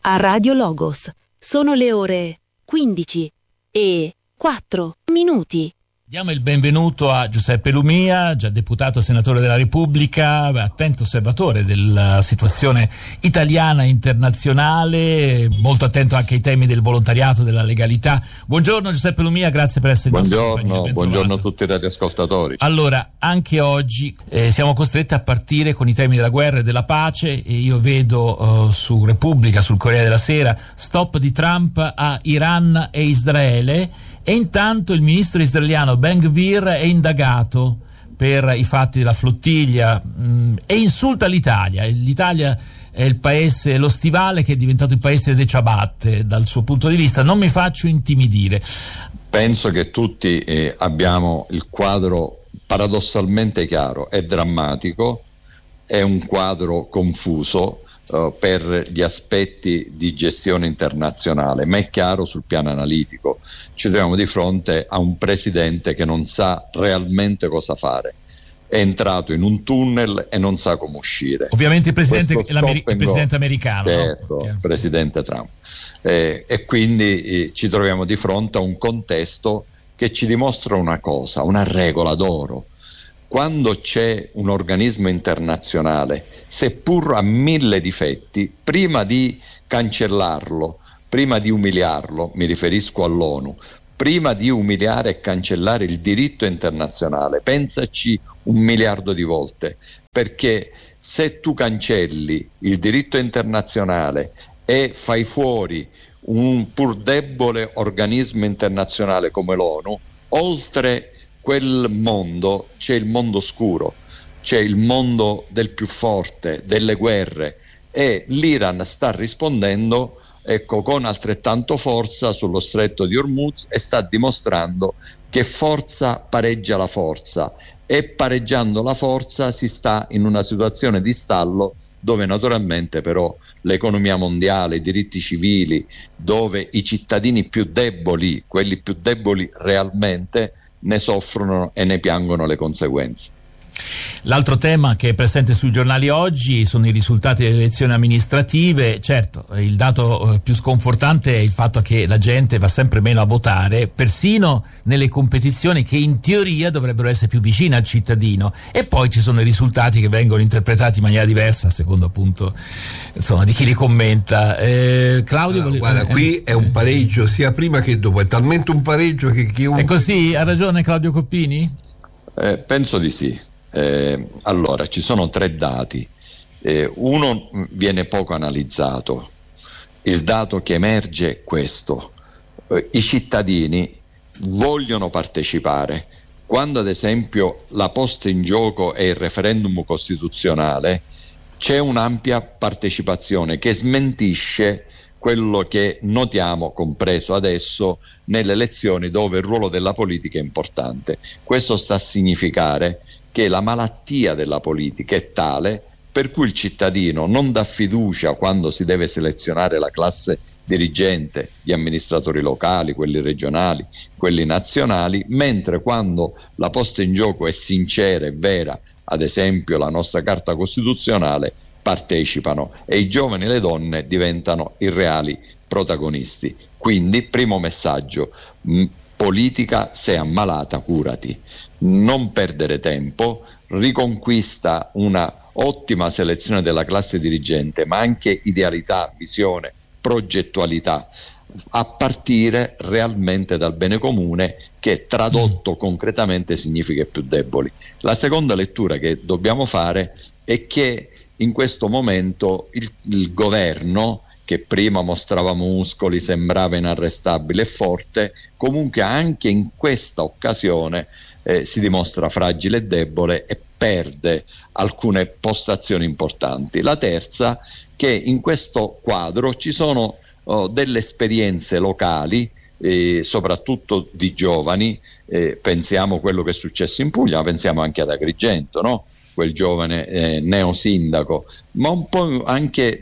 a Radio Logos. Sono le ore 15:04. Diamo il benvenuto a Giuseppe Lumia, già deputato senatore della Repubblica, attento osservatore della situazione italiana e internazionale, molto attento anche ai temi del volontariato, della legalità. Buongiorno Giuseppe Lumia, grazie per essere in nostra compagnia. Buongiorno a tutti i radioascoltatori. Allora, anche oggi siamo costretti a partire con i temi della guerra e della pace, e io vedo su Repubblica, sul Corriere della Sera, stop di Trump a Iran e Israele. E intanto il ministro israeliano Ben-Gvir è indagato per i fatti della flottiglia e insulta l'Italia. L'Italia è il paese, lo stivale che è diventato il paese delle ciabatte dal suo punto di vista. Non mi faccio intimidire. Penso che tutti abbiamo il quadro paradossalmente chiaro, è drammatico, è un quadro confuso per gli aspetti di gestione internazionale, ma è chiaro sul piano analitico. Ci troviamo di fronte a un presidente che non sa realmente cosa fare, è entrato in un tunnel e non sa come uscire. Ovviamente il presidente americano, certo, no? Il presidente Trump, e quindi ci troviamo di fronte a un contesto che ci dimostra una cosa, una regola d'oro. Quando c'è un organismo internazionale, seppur ha 1000 difetti, prima di cancellarlo, prima di umiliarlo, mi riferisco all'ONU, prima di umiliare e cancellare il diritto internazionale, pensaci 1 miliardo di volte, perché se tu cancelli il diritto internazionale e fai fuori un pur debole organismo internazionale come l'ONU, oltre quel mondo c'è il mondo oscuro, c'è il mondo del più forte, delle guerre, e l'Iran sta rispondendo con altrettanto forza sullo stretto di Hormuz e sta dimostrando che forza pareggia la forza, e pareggiando la forza si sta in una situazione di stallo dove naturalmente però l'economia mondiale, i diritti civili, dove i cittadini più deboli, quelli più deboli realmente, ne soffrono e ne piangono le conseguenze. L'altro tema che è presente sui giornali oggi sono i risultati delle elezioni amministrative. Certo, il dato più sconfortante è il fatto che la gente va sempre meno a votare, persino nelle competizioni che in teoria dovrebbero essere più vicine al cittadino, e poi ci sono i risultati che vengono interpretati in maniera diversa a secondo appunto di chi li commenta. Claudio, guarda, qui è un pareggio sia prima che dopo, è talmente un pareggio che chiunque... È così? Ha ragione Claudio Coppini? Penso di sì. Allora, ci sono 3 dati. Uno viene poco analizzato. Il dato che emerge è questo: i cittadini vogliono partecipare. Quando ad esempio la posta in gioco è il referendum costituzionale, c'è un'ampia partecipazione che smentisce quello che notiamo, compreso adesso, nelle elezioni dove il ruolo della politica è importante. Questo sta a significare che la malattia della politica è tale per cui il cittadino non dà fiducia quando si deve selezionare la classe dirigente, gli amministratori locali, quelli regionali, quelli nazionali, mentre quando la posta in gioco è sincera e vera, ad esempio la nostra Carta Costituzionale, partecipano e i giovani e le donne diventano i reali protagonisti. Quindi, primo messaggio: politica, sei ammalata, curati. Non perdere tempo, riconquista una ottima selezione della classe dirigente, ma anche idealità, visione, progettualità, a partire realmente dal bene comune, che tradotto concretamente significa i più deboli. La seconda lettura che dobbiamo fare è che in questo momento il governo, che prima mostrava muscoli, sembrava inarrestabile e forte, comunque anche in questa occasione si dimostra fragile e debole e perde alcune postazioni importanti. La terza, che in questo quadro ci sono delle esperienze locali, soprattutto di giovani, pensiamo a quello che è successo in Puglia, ma pensiamo anche ad Agrigento, no? Quel giovane neosindaco, ma un po' anche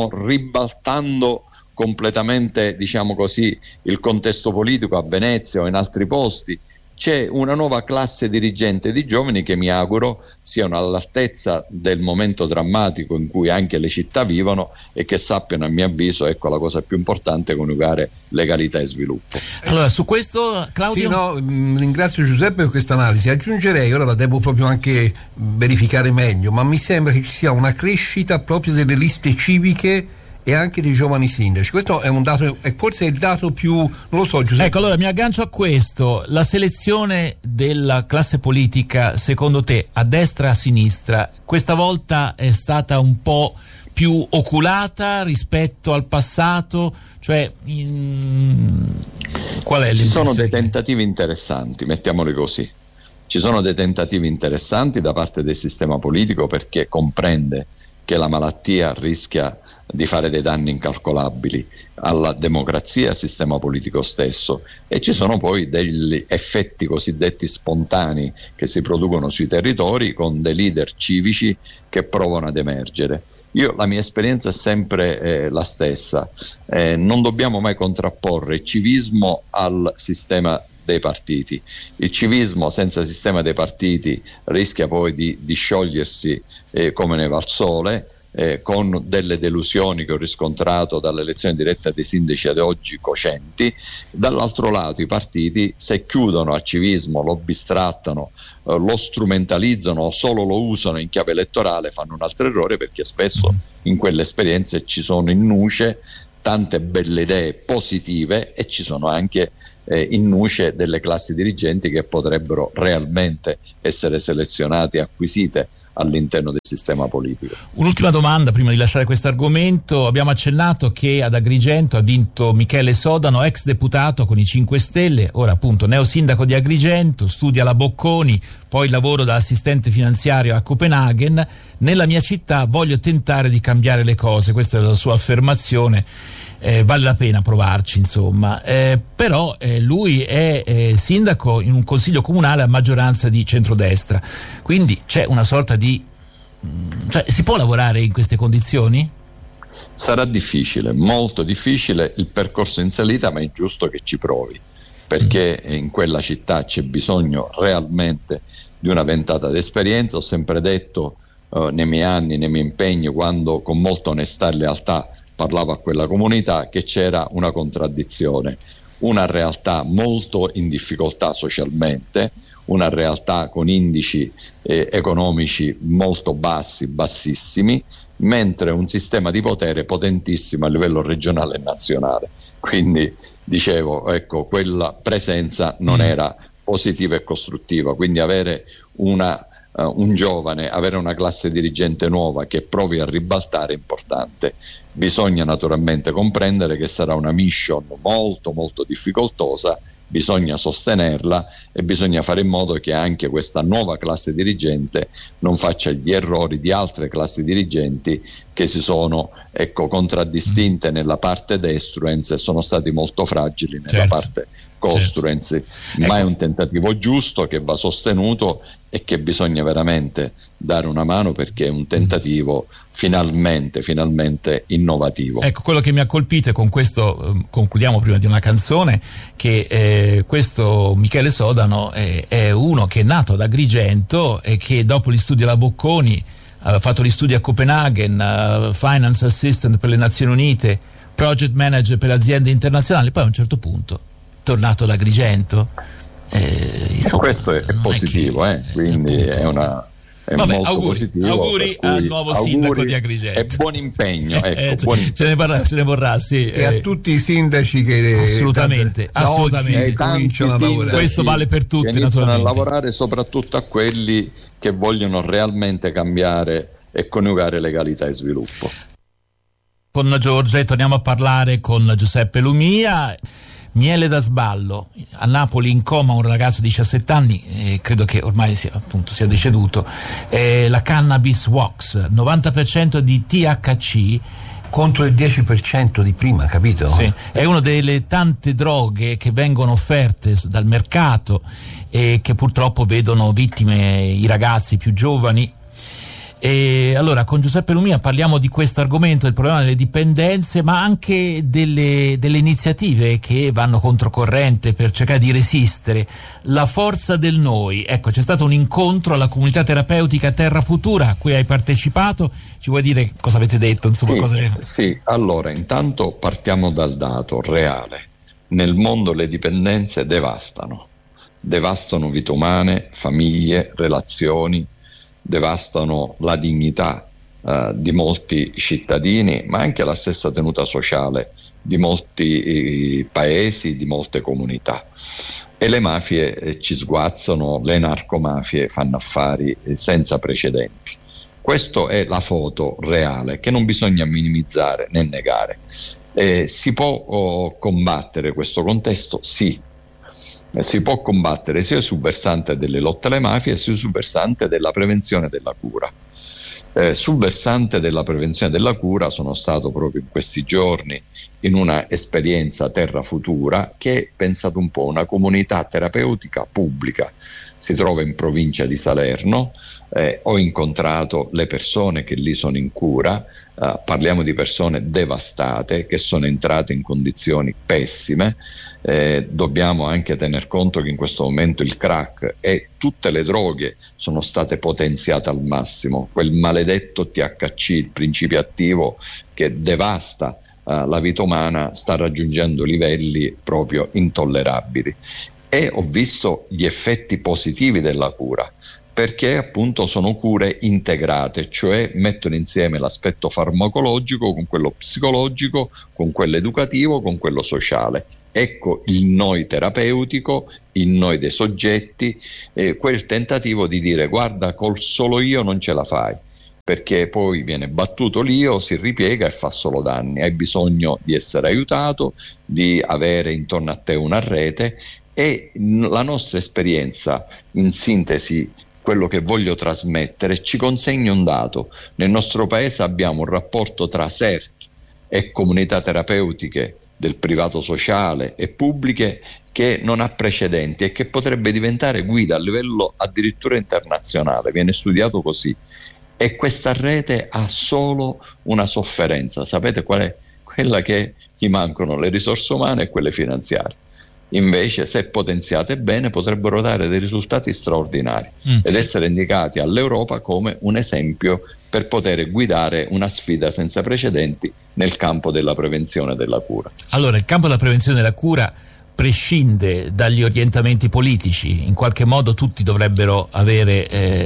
ribaltando completamente il contesto politico a Venezia o in altri posti. c'è una nuova classe dirigente di giovani che mi auguro siano all'altezza del momento drammatico in cui anche le città vivono e che sappiano, a mio avviso, ecco la cosa più importante, coniugare legalità e sviluppo. Allora, su questo, Claudio? Sì, no, ringrazio Giuseppe per questa analisi. Aggiungerei, ora la devo proprio anche verificare meglio, ma mi sembra che ci sia una crescita proprio delle liste civiche e anche dei giovani sindaci. Questo è un dato, è forse il dato più, non lo so, Giuseppe. Ecco, allora mi aggancio a questo. La selezione della classe politica, secondo te, a destra e a sinistra, questa volta è stata un po' più oculata rispetto al passato? Cioè, qual è l'impressione? Ci sono dei tentativi interessanti, mettiamoli così. Ci sono dei tentativi interessanti da parte del sistema politico, perché comprende che la malattia rischia di fare dei danni incalcolabili alla democrazia e al sistema politico stesso, e ci sono poi degli effetti cosiddetti spontanei che si producono sui territori con dei leader civici che provano ad emergere. La mia esperienza è sempre la stessa, non dobbiamo mai contrapporre il civismo al sistema dei partiti. Il civismo senza sistema dei partiti rischia poi di sciogliersi come neve al sole, con delle delusioni che ho riscontrato dalle elezioni dirette dei sindaci ad oggi cocenti. Dall'altro lato i partiti, se chiudono al civismo, lo bistrattano, lo strumentalizzano o solo lo usano in chiave elettorale, fanno un altro errore, perché spesso in quelle esperienze ci sono in nuce tante belle idee positive e ci sono anche in nuce delle classi dirigenti che potrebbero realmente essere selezionate e acquisite all'interno del sistema politico. Un'ultima domanda prima di lasciare questo argomento. Abbiamo accennato che ad Agrigento ha vinto Michele Sodano, ex deputato con i 5 Stelle, ora appunto neosindaco di Agrigento, studia alla Bocconi, poi lavoro da assistente finanziario a Copenaghen. Nella mia città voglio tentare di cambiare le cose, questa è la sua affermazione. Vale la pena provarci, insomma, però lui è sindaco in un consiglio comunale a maggioranza di centrodestra, quindi c'è una sorta di, cioè, si può lavorare in queste condizioni? Sarà difficile, molto difficile il percorso in salita, ma è giusto che ci provi, perché in quella città c'è bisogno realmente di una ventata d'esperienza. Ho sempre detto nei miei anni, nei miei impegni, quando con molta onestà e lealtà parlavo a quella comunità, che c'era una contraddizione, una realtà molto in difficoltà socialmente, una realtà con indici economici molto bassi, bassissimi, mentre un sistema di potere potentissimo a livello regionale e nazionale. Quindi dicevo, ecco, quella presenza non era positiva e costruttiva, quindi avere un giovane, avere una classe dirigente nuova che provi a ribaltare è importante. Bisogna naturalmente comprendere che sarà una mission molto molto difficoltosa, bisogna sostenerla e bisogna fare in modo che anche questa nuova classe dirigente non faccia gli errori di altre classi dirigenti che si sono, ecco, contraddistinte nella parte destruens e sono stati molto fragili nella parte costruens. Certo. Ma è un tentativo giusto che va sostenuto e che bisogna veramente dare una mano, perché è un tentativo finalmente innovativo. Ecco, quello che mi ha colpito, e con questo concludiamo prima di una canzone, che questo Michele Sodano è uno che è nato ad Agrigento e che dopo gli studi alla Bocconi ha fatto gli studi a Copenaghen, Finance Assistant per le Nazioni Unite, Project Manager per aziende internazionali, poi a un certo punto tornato ad Agrigento. Insomma, questo è positivo, quindi è molto positivo. Auguri al nuovo sindaco di Agrigento e buon impegno, ecco, buon impegno. Ce ne vorrà, sì, e a tutti i sindaci che assolutamente cominciano a lavorare. Questo vale per tutti, iniziano naturalmente, a lavorare, soprattutto a quelli che vogliono realmente cambiare e coniugare legalità e sviluppo. Con Giorgia torniamo a parlare con Giuseppe Lumia. Miele da sballo, a Napoli in coma un ragazzo di 17 anni, credo che ormai sia deceduto, la cannabis wax, 90% di THC contro il 10% di prima, capito? Sì, è una delle tante droghe che vengono offerte dal mercato e che purtroppo vedono vittime i ragazzi più giovani. E allora con Giuseppe Lumia parliamo di questo argomento, del problema delle dipendenze, ma anche delle iniziative che vanno controcorrente per cercare di resistere. La forza del noi. Ecco, c'è stato un incontro alla comunità terapeutica Terra Futura a cui hai partecipato. Ci vuoi dire cosa avete detto? Insomma, sì, allora intanto partiamo dal dato reale. Nel mondo le dipendenze devastano vite umane, famiglie, relazioni, devastano la dignità di molti cittadini, ma anche la stessa tenuta sociale di molti paesi, di molte comunità. E le mafie ci sguazzano, le narcomafie fanno affari senza precedenti. Questa è la foto reale che non bisogna minimizzare né negare. Si può combattere questo contesto? Sì. Si può combattere sia sul versante delle lotte alle mafie sia sul versante della prevenzione e della cura. Sul versante della prevenzione e della cura sono stato proprio in questi giorni in una esperienza Terra Futura che è, pensate un po', una comunità terapeutica pubblica. Si trova in provincia di Salerno. Ho incontrato le persone che lì sono in cura. Parliamo di persone devastate che sono entrate in condizioni pessime. Dobbiamo anche tener conto che in questo momento il crack e tutte le droghe sono state potenziate al massimo. Quel maledetto THC, il principio attivo che devasta la vita umana, sta raggiungendo livelli proprio intollerabili. E ho visto gli effetti positivi della cura, perché appunto sono cure integrate, cioè mettono insieme l'aspetto farmacologico con quello psicologico, con quello educativo, con quello sociale. Ecco il noi terapeutico, il noi dei soggetti, quel tentativo di dire guarda, col solo io non ce la fai, perché poi viene battuto l'io, si ripiega e fa solo danni. Hai bisogno di essere aiutato, di avere intorno a te una rete. E la nostra esperienza, in sintesi, quello che voglio trasmettere, ci consegna un dato. Nel nostro paese abbiamo un rapporto tra CERT e comunità terapeutiche del privato sociale e pubbliche che non ha precedenti e che potrebbe diventare guida a livello addirittura internazionale. Viene studiato così. E questa rete ha solo una sofferenza. Sapete qual è? Quella che gli mancano le risorse umane e quelle finanziarie. Invece, se potenziate bene, potrebbero dare dei risultati straordinari ed essere indicati all'Europa come un esempio per poter guidare una sfida senza precedenti nel campo della prevenzione e della cura. Allora, il campo della prevenzione e della cura prescinde dagli orientamenti politici. In qualche modo tutti dovrebbero avere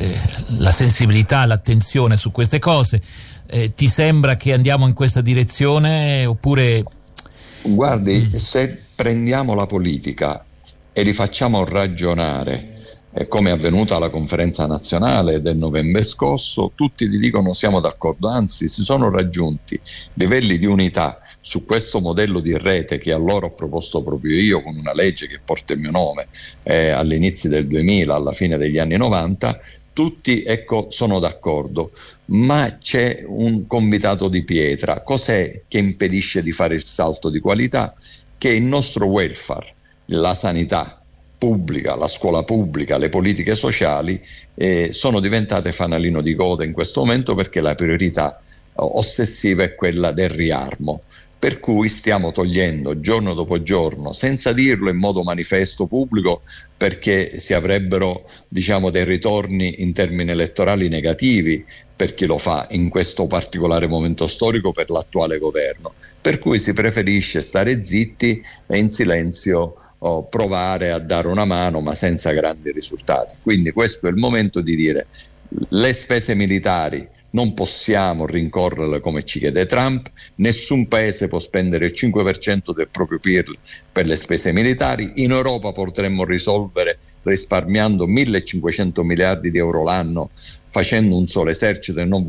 la sensibilità, l'attenzione su queste cose. Ti sembra che andiamo in questa direzione oppure... Guardi, se prendiamo la politica e li facciamo ragionare, come è avvenuto alla conferenza nazionale del novembre scorso, tutti ti dicono siamo d'accordo, anzi si sono raggiunti livelli di unità su questo modello di rete che allora ho proposto proprio io con una legge che porta il mio nome all'inizio del 2000, alla fine degli anni 90. Tutti, ecco, sono d'accordo, ma c'è un convitato di pietra. Cos'è che impedisce di fare il salto di qualità? Che il nostro welfare, la sanità pubblica, la scuola pubblica, le politiche sociali sono diventate fanalino di coda in questo momento, perché la priorità ossessiva è quella del riarmo. Per cui stiamo togliendo giorno dopo giorno, senza dirlo in modo manifesto pubblico, perché si avrebbero, diciamo, dei ritorni in termini elettorali negativi per chi lo fa in questo particolare momento storico per l'attuale governo. Per cui si preferisce stare zitti e in silenzio provare a dare una mano, ma senza grandi risultati. Quindi questo è il momento di dire: le spese militari non possiamo rincorrerle come ci chiede Trump, nessun paese può spendere il 5% del proprio PIL per le spese militari. In Europa potremmo risolvere risparmiando 1.500 miliardi di euro l'anno, facendo un solo esercito e non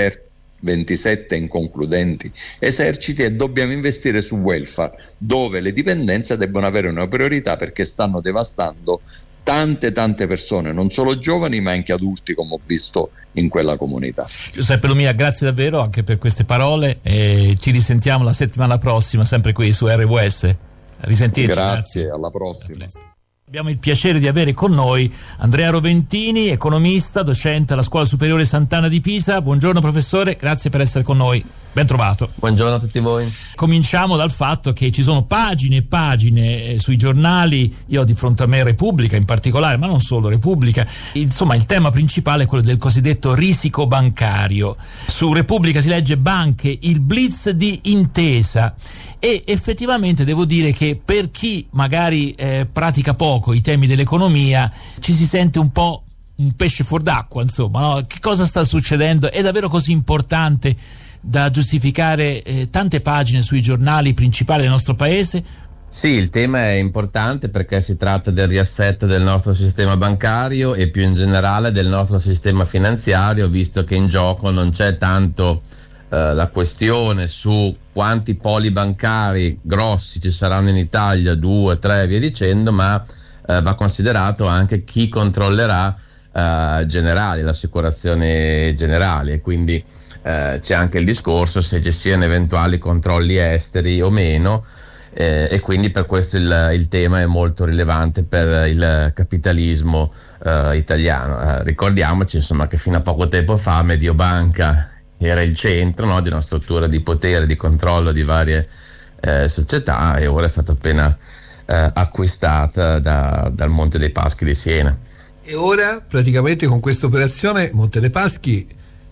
27 inconcludenti eserciti, e dobbiamo investire su welfare, dove le dipendenze debbono avere una priorità, perché stanno devastando tante persone, non solo giovani ma anche adulti, come ho visto in quella comunità. Giuseppe Lumia, grazie davvero anche per queste parole, e ci risentiamo la settimana prossima sempre qui su RWS. Risentirci. Grazie, alla prossima. Abbiamo il piacere di avere con noi Andrea Roventini, economista, docente alla Scuola Superiore Sant'Anna di Pisa. Buongiorno professore, grazie per essere con noi. Ben trovato. Buongiorno a tutti voi. Cominciamo dal fatto che ci sono pagine e pagine sui giornali, io ho di fronte a me Repubblica in particolare, ma non solo Repubblica, insomma il tema principale è quello del cosiddetto risico bancario. Su Repubblica si legge banche, il blitz di Intesa, e effettivamente devo dire che per chi magari pratica poco i temi dell'economia ci si sente un po' un pesce fuor d'acqua, insomma, no? Che cosa sta succedendo? È davvero così importante da giustificare tante pagine sui giornali principali del nostro paese? Sì, il tema è importante perché si tratta del riassetto del nostro sistema bancario e più in generale del nostro sistema finanziario, visto che in gioco non c'è tanto la questione su quanti poli bancari grossi ci saranno in Italia, 2, 3 via dicendo, ma va considerato anche chi controllerà Generali, l'assicurazione Generali, e quindi c'è anche il discorso se ci siano eventuali controlli esteri o meno, e quindi per questo il tema è molto rilevante per il capitalismo italiano. Ricordiamoci insomma che fino a poco tempo fa Mediobanca era il centro, no, di una struttura di potere, di controllo di varie società, e ora è stata appena acquistata dal Monte dei Paschi di Siena. E ora praticamente con questa operazione Monte dei Paschi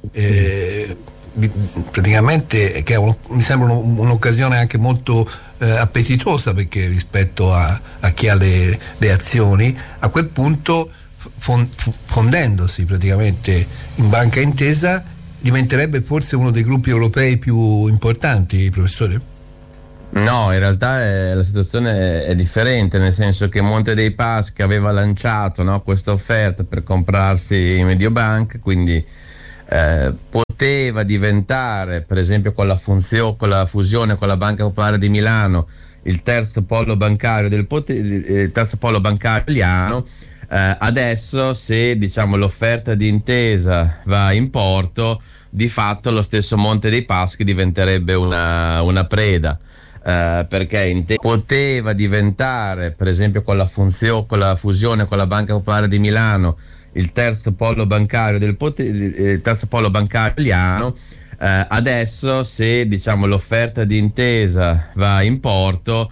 praticamente che mi sembra un'occasione anche molto appetitosa, perché rispetto a chi ha le azioni, a quel punto fondendosi praticamente in Banca Intesa diventerebbe forse uno dei gruppi europei più importanti, professore? No, in realtà la situazione è differente, nel senso che Monte dei Paschi aveva lanciato, no, questa offerta per comprarsi Mediobanca, quindi poteva diventare, per esempio con la fusione con la Banca Popolare di Milano, il terzo polo bancario italiano. Adesso, se diciamo l'offerta di Intesa va in porto, di fatto lo stesso Monte dei Paschi diventerebbe una preda. Perché poteva diventare, per esempio con la fusione con la Banca Popolare di Milano, il terzo polo bancario italiano. Adesso, se diciamo l'offerta di Intesa va in porto,